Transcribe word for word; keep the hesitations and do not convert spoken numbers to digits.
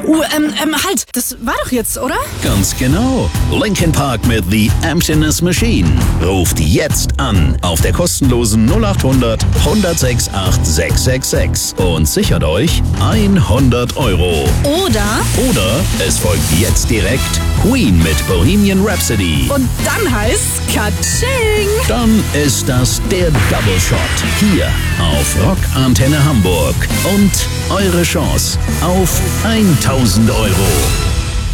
Uh, ähm, ähm, halt, das war doch jetzt, oder? Ganz genau. Linkin Park mit The Emptiness Machine. Ruft jetzt an auf der kostenlosen null acht hundert, hundertsechs acht sechs sechs sechs und sichert euch hundert Euro. Oder? Oder es folgt jetzt direkt Queen mit Bohemian Rhapsody. Und dann heißt's Katsching! Dann ist das der Double Shot hier auf Rock Antenne Hamburg. Und eure Chance auf tausend Euro.